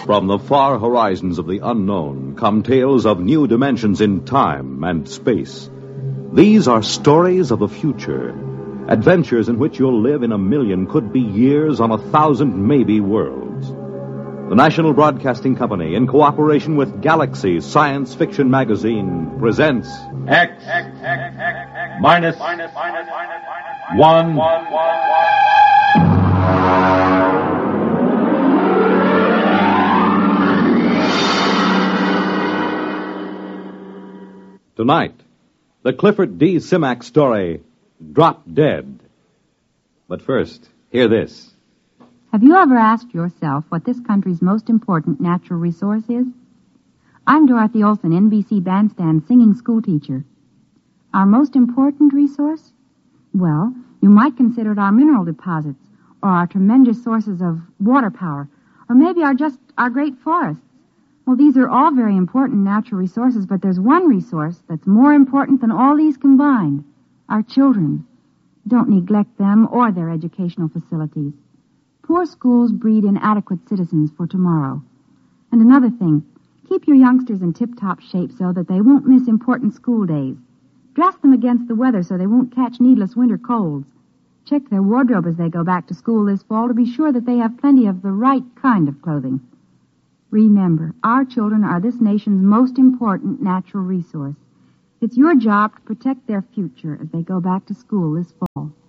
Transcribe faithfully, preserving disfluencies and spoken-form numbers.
From the far horizons of the unknown come tales of new dimensions in time and space. These are stories of the future, adventures in which you'll live in a million, could be years on a thousand maybe worlds. The National Broadcasting Company, in cooperation with Galaxy Science Fiction Magazine, presents X, X, X, X, X minus, minus, minus, minus, one, one, one, one. Tonight, the Clifford D. Simak story, Drop Dead. But first, hear this. Have you ever asked yourself what this country's most important natural resource is? I'm Dorothy Olson, N B C Bandstand singing schoolteacher. Our most important resource? Well, you might consider it our mineral deposits, or our tremendous sources of water power, or maybe our just our great forests. Well, these are all very important natural resources, but there's one resource that's more important than all these combined. Our children. Don't neglect them or their educational facilities. Poor schools breed inadequate citizens for tomorrow. And another thing, keep your youngsters in tip-top shape so that they won't miss important school days. Dress them against the weather so they won't catch needless winter colds. Check their wardrobe as they go back to school this fall to be sure that they have plenty of the right kind of clothing. Remember, our children are this nation's most important natural resource. It's your job to protect their future as they go back to school this fall.